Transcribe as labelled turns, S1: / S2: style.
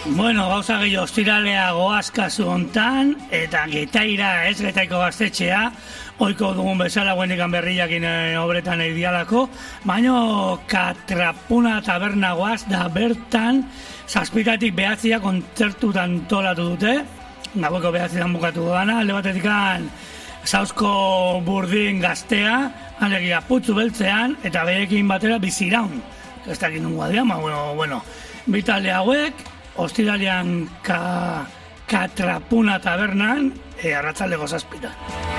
S1: Bueno, gauza gehiago ostiralea goaz kasu hontan, eta Getaira, ez Getaiko gaztetxea, oiko dugun bezala guendikan berriakin obretan eidialako, baino Katrapuna taberna goaz, da bertan, zazpitatik behatzia kontzertutan tolatu dute, gaueko behatzitan bukatu dana, alde batetikan Zauzko Burdin gaztea, alegia putzu beltzean, eta behekin batera biziraun. Ez dakit nungoa diama, bueno, bitale hauek, ostiralean Katrapuna tabernan, arratzaldeko zazpita.